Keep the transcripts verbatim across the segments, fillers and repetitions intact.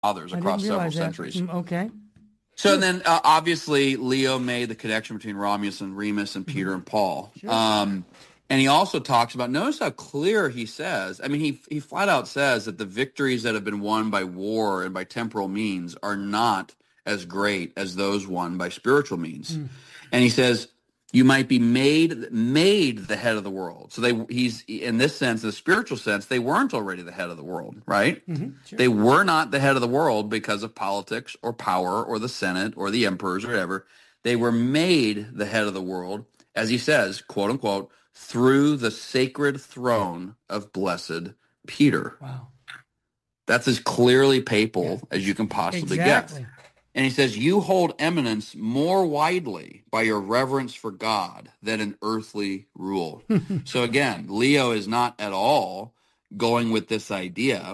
fathers I across didn't several realize that. centuries. Mm, Okay. So then, uh, obviously, Leo made the connection between Romulus and Remus and Peter and Paul. Sure. Um, and he also talks about, notice how clear he says, I mean, he, he flat out says that the victories that have been won by war and by temporal means are not as great as those won by spiritual means. Mm. And he says, you might be made made the head of the world. So they he's in this sense, the spiritual sense, they weren't already the head of the world, right? Mm-hmm. Sure. They were not the head of the world because of politics or power or the Senate or the emperors or whatever. They were made the head of the world, as he says, quote unquote, through the sacred throne of blessed Peter. Wow. That's as clearly papal Yeah. as you can possibly Exactly. get. And he says, you hold eminence more widely by your reverence for God than an earthly rule. So again, Leo is not at all going with this idea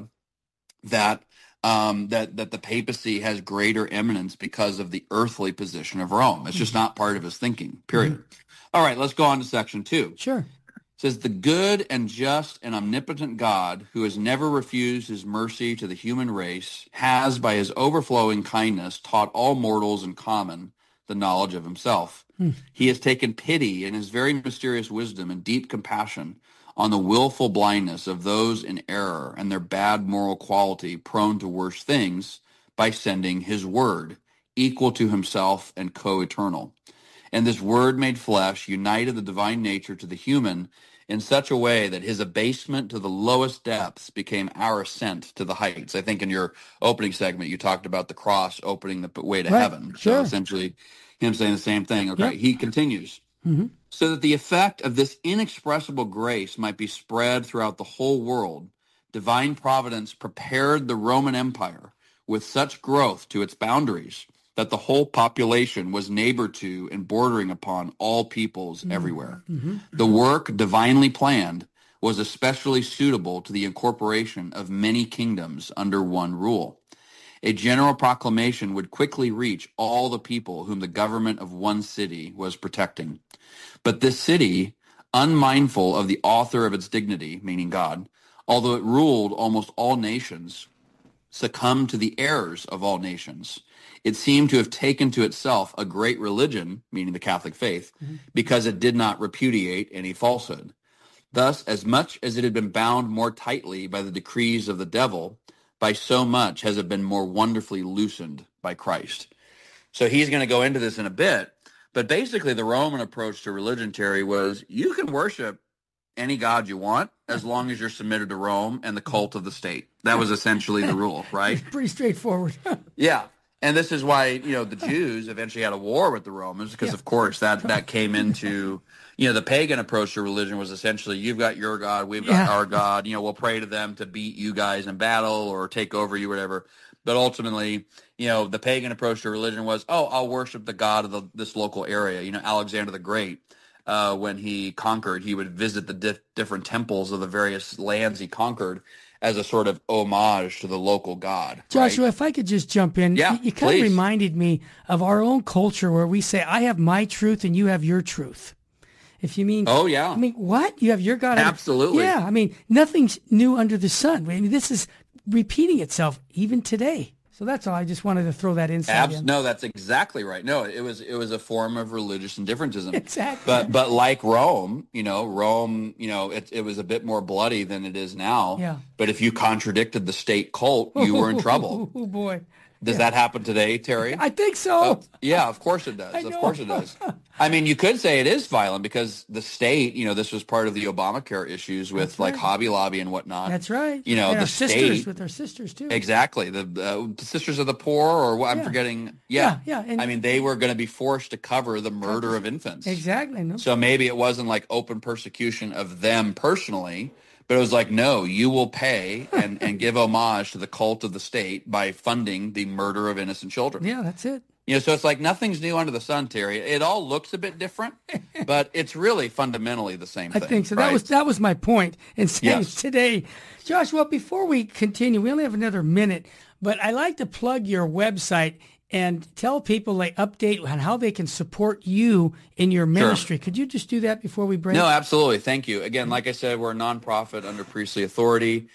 that um, that that the papacy has greater eminence because of the earthly position of Rome. It's just not part of his thinking, period. Mm-hmm. All right, let's go on to section two. Sure. It says, the good and just and omnipotent God, who has never refused his mercy to the human race, has, by his overflowing kindness, taught all mortals in common the knowledge of himself. Hmm. He has taken pity in his very mysterious wisdom and deep compassion on the willful blindness of those in error and their bad moral quality prone to worse things by sending his word, equal to himself and co-eternal. And this word made flesh united the divine nature to the human in such a way that his abasement to the lowest depths became our ascent to the heights. I think in your opening segment, you talked about the cross opening the way to right. heaven. Sure. So essentially him saying the same thing. Okay, yep. He continues. Mm-hmm. So that the effect of this inexpressible grace might be spread throughout the whole world, divine providence prepared the Roman Empire with such growth to its boundaries that the whole population was neighbor to and bordering upon all peoples mm-hmm. everywhere. Mm-hmm. The work divinely planned was especially suitable to the incorporation of many kingdoms under one rule. A general proclamation would quickly reach all the people whom the government of one city was protecting. But this city, unmindful of the author of its dignity, meaning God, although it ruled almost all nations, succumbed to the errors of all nations. It seemed to have taken to itself a great religion, meaning the Catholic faith, mm-hmm. because it did not repudiate any falsehood. Thus, as much as it had been bound more tightly by the decrees of the devil, by so much has it been more wonderfully loosened by Christ. So he's going to go into this in a bit, but basically the Roman approach to religion, Terry, was you can worship any god you want as long as you're submitted to Rome and the cult of the state. That was essentially the rule, right? Pretty straightforward. Yeah. And this is why, you know, the Jews eventually had a war with the Romans because, yeah. of course, that, that came into, you know, the pagan approach to religion was essentially you've got your God, we've got yeah. our God. You know, we'll pray to them to beat you guys in battle or take over you, whatever. But ultimately, you know, the pagan approach to religion was, oh, I'll worship the God of the, this local area. You know, Alexander the Great, uh, when he conquered, he would visit the di- different temples of the various lands he conquered as a sort of homage to the local god. Joshua, right? if I could just jump in. Yeah, you, you kind please. of reminded me of our own culture where we say, I have my truth and you have your truth. If you mean, oh yeah, I mean, what? You have your God. Absolutely. Yeah, I mean, nothing's new under the sun. I mean, this is repeating itself even today. So that's all. I just wanted to throw that insight Abs- in. No, that's exactly right. No, it was it was a form of religious indifferentism. Exactly. But but like Rome, you know, Rome, you know, it it was a bit more bloody than it is now. Yeah. But if you contradicted the state cult, you were in trouble. Oh boy. Does yeah. that happen today, Terry? I think so. Oh, yeah, of course it does. I Of know. course it does. I mean, you could say it is violent because the state, you know, this was part of the Obamacare issues with That's right. like Hobby Lobby and whatnot. That's right. You know, and the our state sisters with our sisters too. Exactly. The, uh, the Sisters of the Poor, or what I'm Yeah. forgetting. Yeah. Yeah, yeah, and- I mean, they were going to be forced to cover the murder of infants. Exactly. No. So maybe it wasn't like open persecution of them personally, but it was like, no, you will pay and, and give homage to the cult of the state by funding the murder of innocent children. Yeah, that's it. You know, so it's like nothing's new under the sun, Terry. It all looks a bit different, but it's really fundamentally the same I thing. think so. Right? That was that was my point in saying Yes. today. Joshua, before we continue, we only have another minute, but I like to plug your website and tell people, like, update on how they can support you in your ministry. Could you just do that before we break? No, absolutely. Thank you. Again, like I said, we're a nonprofit under priestly authority.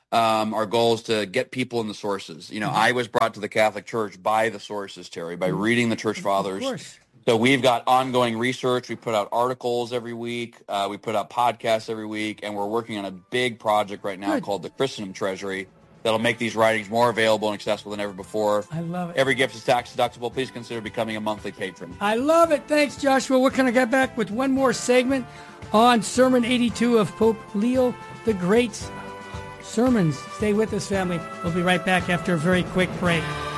Um, our goal is to get people in the sources. You know, mm-hmm. I was brought to the Catholic Church by the sources, Terry, by mm-hmm. reading the Church Fathers. Of course. So we've got ongoing research. We put out articles every week. Uh, we put out podcasts every week, and we're working on a big project right now Good. called the Christendom Treasury that'll make these writings more available and accessible than ever before. I love it. Every gift is tax deductible. Please consider becoming a monthly patron. I love it. Thanks, Joshua. We're going to get back with one more segment on Sermon eighty-two of Pope Leo the Great's sermons. Stay with us, family. We'll be right back after a very quick break.